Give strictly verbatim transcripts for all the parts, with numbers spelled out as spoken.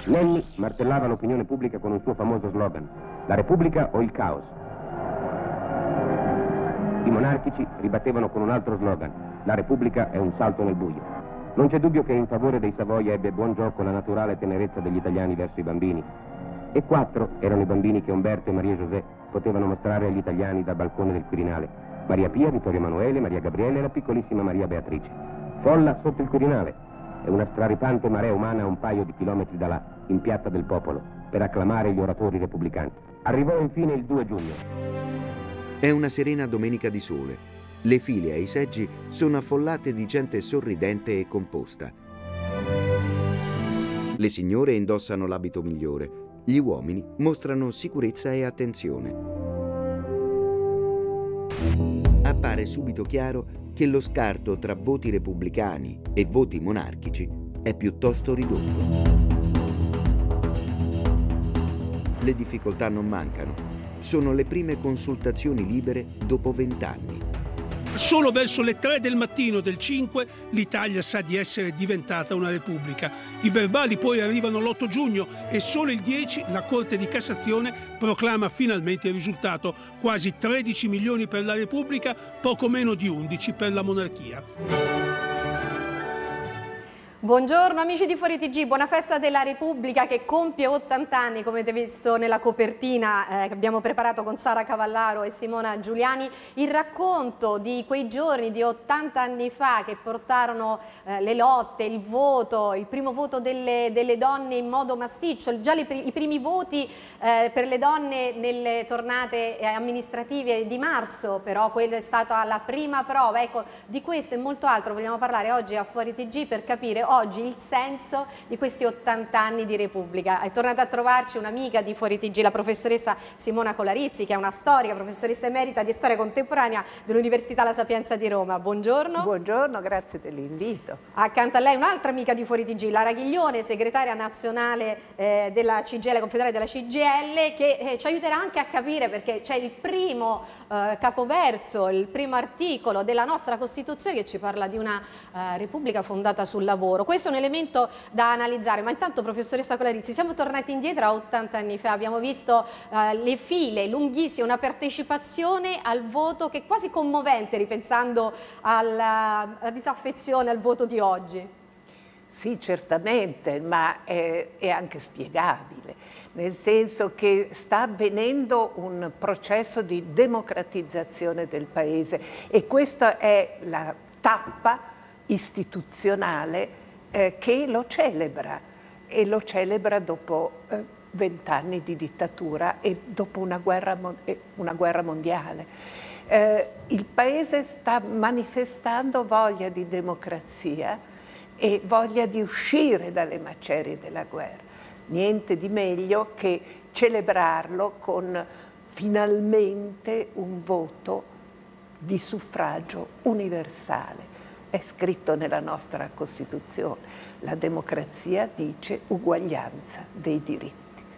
Nenni martellava l'opinione pubblica con un suo famoso slogan: la Repubblica o il caos. I monarchici ribattevano con un altro slogan: la Repubblica è un salto nel buio. Non c'è dubbio che in favore dei Savoia ebbe buon gioco la naturale tenerezza degli italiani verso i bambini. E quattro erano i bambini che Umberto e Maria José potevano mostrare agli italiani dal balcone del Quirinale: Maria Pia, Vittorio Emanuele, Maria Gabriele e la piccolissima Maria Beatrice. Folla sotto il Quirinale e una straripante marea umana a un paio di chilometri da là, in Piazza del Popolo, per acclamare gli oratori repubblicani. Arrivò infine il due giugno. È una serena domenica di sole. Le file ai seggi sono affollate di gente sorridente e composta. Le signore indossano l'abito migliore, gli uomini mostrano sicurezza e attenzione. Appare subito chiaro che lo scarto tra voti repubblicani e voti monarchici è piuttosto ridotto. Le difficoltà non mancano. Sono le prime consultazioni libere dopo vent'anni. Solo verso le tre del mattino del cinque l'Italia sa di essere diventata una repubblica. I verbali poi arrivano l'otto giugno e solo il dieci la Corte di Cassazione proclama finalmente il risultato: quasi tredici milioni per la Repubblica, poco meno di undici per la monarchia. Buongiorno amici di Fuori T G, buona festa della Repubblica che compie ottanta anni, come avete visto nella copertina eh, che abbiamo preparato con Sara Cavallaro e Simona Giuliani, il racconto di quei giorni di ottanta anni fa che portarono eh, le lotte, il voto, il primo voto delle, delle donne in modo massiccio, già le, i primi voti eh, per le donne nelle tornate amministrative di marzo, però quella è stata la prima prova. Ecco, di questo e molto altro vogliamo parlare oggi a Fuori T G per capire oggi il senso di questi ottanta anni di Repubblica. È tornata a trovarci un'amica di Fuori T G, la professoressa Simona Colarizzi, che è una storica, professoressa emerita di storia contemporanea dell'Università La Sapienza di Roma. Buongiorno. Buongiorno, grazie dell'invito. Accanto a lei un'altra amica di Fuori T G, Lara Ghiglione, segretaria nazionale eh, della C G I L, confederale della C G I L, che eh, ci aiuterà anche a capire, perché c'è il primo eh, capoverso, il primo articolo della nostra Costituzione che ci parla di una eh, Repubblica fondata sul lavoro. Questo è un elemento da analizzare, ma intanto professoressa Colarizzi, siamo tornati indietro a ottanta anni fa, abbiamo visto eh, le file lunghissime, una partecipazione al voto che è quasi commovente ripensando alla, alla disaffezione al voto di oggi. Sì, certamente, ma è, è anche spiegabile, nel senso che sta avvenendo un processo di democratizzazione del Paese e questa è la tappa istituzionale Eh, che lo celebra e lo celebra dopo eh, vent'anni di dittatura e dopo una guerra, eh, una guerra mondiale. Eh, il Paese sta manifestando voglia di democrazia e voglia di uscire dalle macerie della guerra. Niente di meglio che celebrarlo con finalmente un voto di suffragio universale. È scritto nella nostra Costituzione, la democrazia dice uguaglianza dei diritti.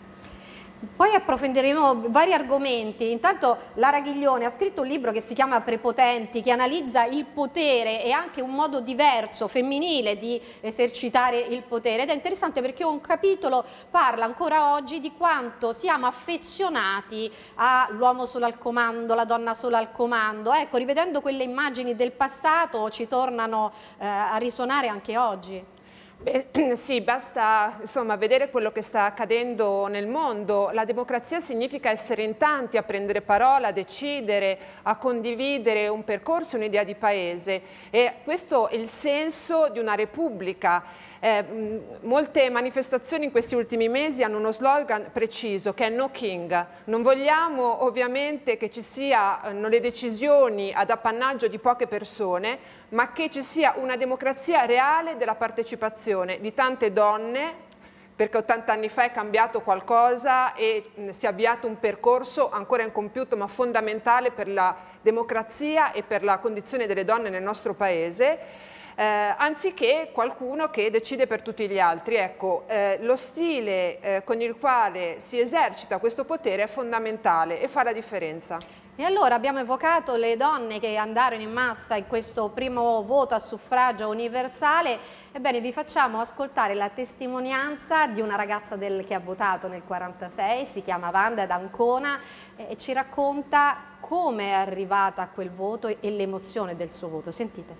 Poi approfondiremo vari argomenti. Intanto Lara Ghiglione ha scritto un libro che si chiama Prepotenti, che analizza il potere e anche un modo diverso, femminile, di esercitare il potere. Ed è interessante perché un capitolo parla ancora oggi di quanto siamo affezionati all'uomo solo al comando, la donna solo al comando. Ecco, rivedendo quelle immagini del passato ci tornano eh, a risuonare anche oggi. Beh, sì, basta insomma vedere quello che sta accadendo nel mondo. La democrazia significa essere in tanti a prendere parola, a decidere, a condividere un percorso, un'idea di paese, e questo è il senso di una repubblica. Eh, molte manifestazioni in questi ultimi mesi hanno uno slogan preciso che è No King. Non vogliamo ovviamente che ci siano le decisioni ad appannaggio di poche persone, ma che ci sia una democrazia reale della partecipazione di tante donne, perché ottanta anni fa è cambiato qualcosa e si è avviato un percorso ancora incompiuto ma fondamentale per la democrazia e per la condizione delle donne nel nostro Paese. eh, anziché qualcuno che decide per tutti gli altri. Ecco, eh, lo stile eh, con il quale si esercita questo potere è fondamentale e fa la differenza. E allora abbiamo evocato le donne che andarono in massa in questo primo voto a suffragio universale. Ebbene, vi facciamo ascoltare la testimonianza di una ragazza del, che ha votato nel quarantasei, si chiama Wanda d'Ancona, e ci racconta come è arrivata a quel voto e l'emozione del suo voto. Sentite.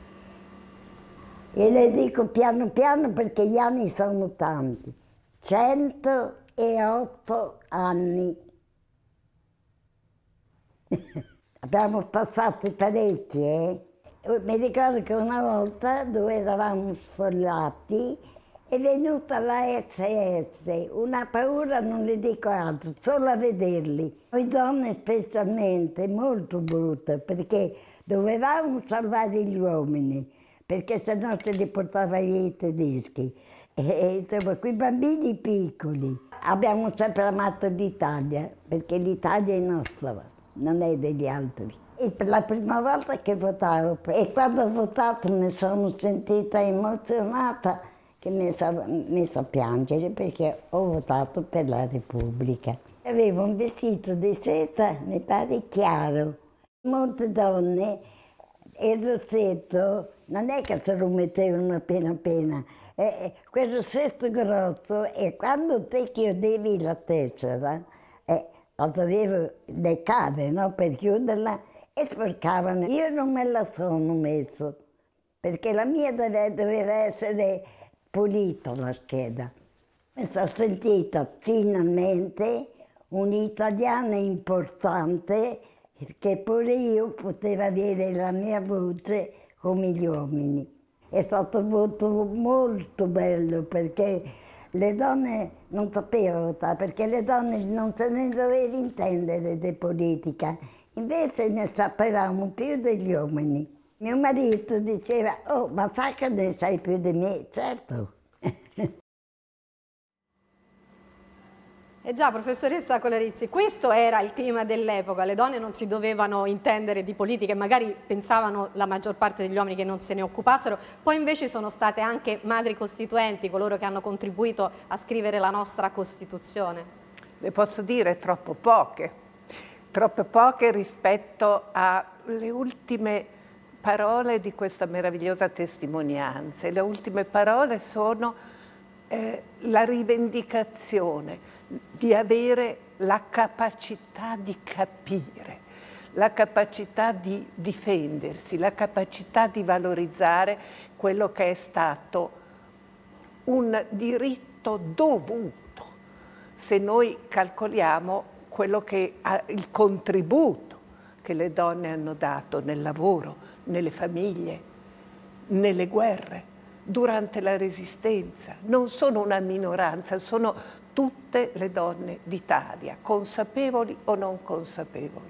E le dico piano piano perché gli anni sono tanti. centootto anni. Abbiamo passato parecchi, eh? Mi ricordo che una volta, dove eravamo sfollati, è venuta la S S, una paura, non le dico altro, solo a vederli. Noi donne specialmente, molto brutta, perché dovevamo salvare gli uomini, perché sennò se li portava via i tedeschi. E, insomma, quei bambini piccoli. Abbiamo sempre amato l'Italia, perché l'Italia è nostra, non è degli altri. E per la prima volta che votavo, e quando ho votato mi sono sentita emozionata che mi sono messa a piangere perché ho votato per la Repubblica. Avevo un vestito di seta, mi pare chiaro. Molte donne, e il rossetto, non è che se lo mettevano appena appena, eh, quel rossetto grosso, e quando te chiudevi la tessera, eh, la dovevo leccare, no, per chiuderla, e sporcavano. Io non me la sono messo, perché la mia deve, doveva essere pulita la scheda. Mi sono sentita finalmente un'italiana importante, che pure io potevo avere la mia voce come gli uomini. È stato un voto molto bello, perché le donne non sapevano votare, perché le donne non se ne dovevano intendere di politica, invece ne sapevamo più degli uomini. Mio marito diceva, oh, ma sai che ne sai più di me? Certo. Eh già, professoressa Colarizzi, questo era il clima dell'epoca, le donne non si dovevano intendere di politica e magari pensavano la maggior parte degli uomini che non se ne occupassero, poi invece sono state anche madri costituenti, coloro che hanno contribuito a scrivere la nostra Costituzione. Le posso dire troppo poche, troppo poche rispetto alle ultime parole di questa meravigliosa testimonianza. Le ultime parole sono Eh, la rivendicazione di avere la capacità di capire, la capacità di difendersi, la capacità di valorizzare quello che è stato un diritto dovuto, se noi calcoliamo quello che ha, il contributo che le donne hanno dato nel lavoro, nelle famiglie, nelle guerre, durante la Resistenza. Non sono una minoranza, sono tutte le donne d'Italia, consapevoli o non consapevoli.